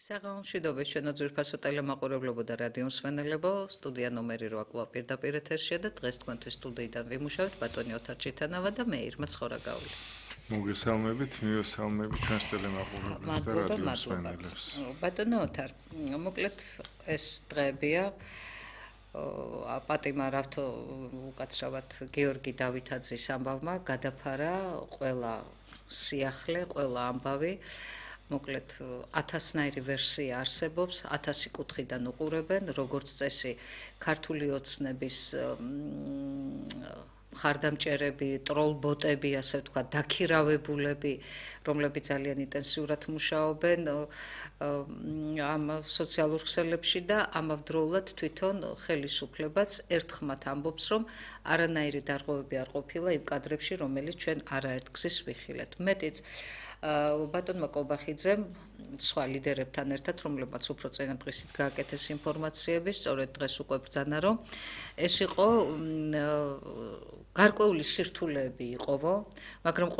საღამომშვიდობის ჩვენო ძვირფასო ტელემაყურებლებო და რადიო მსმენელებო, სტუდია ნომერი 8 კვლავ პირდაპირ ეთერშია და დღეს თქვენთვის სტუდიიდან ვიმუშავებთ ბატონი ოთარ ჩიტანავა და მე ირმა ცხორაგაული. მოგესალმებით, მივესალმებით ჩვენს ტელემაყურებლებს და რადიო მსმენელებს. ბატონო ოთარ, მოკლედ ეს დღეებია პატიმა რავთო უკაცრავად გიორგი დავითაძის ამბავმა გადაფარა ყველა სიახლე, ყველა ამბავი. მოკლედ 1000-ნაირი ვერსია არსებობს, 1000 კუთხიდან უყურებენ, როგორც წესი, ქართული ოცნების მხარდამჭერები, ტროლბოტები, ასე ვთქვათ, დაქირავებულები, რომლებიც ძალიან ინტენსიურად მუშაობენ ამ სოციალურ ქსელებში და ამავდროულად თვითონ ხელისუფლებაც ერთხმად ამბობს, რომ არანაირი დარღვევები არ ყოფილა იმ კადრებში, რომელიც ჩვენ არაერთ გზის ვიხილეთ. მეტიც ბატონმა კობახიძემ სხვა ლიდერებთან ერთად, რომლებმაც უფრო წინადღისით გააკეთეს ინფორმაციები, სწორედ დღეს უკვე ბრძანა, რომ ეს იყო გარკვეული სირთულეები იყოვო, მაგრამ